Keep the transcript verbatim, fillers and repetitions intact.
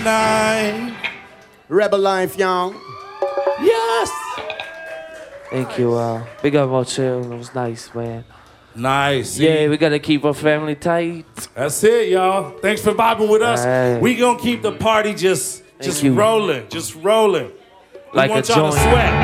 Night. Rebel life, y'all. Yes. Thank you. Uh, big up our chill. It was nice, man. Nice. See? Yeah, we gotta keep our family tight. That's it, y'all. Thanks for vibing with us. Right. We gonna keep the party just, just you. rolling, just rolling. We Like want a y'all to joint. sweat.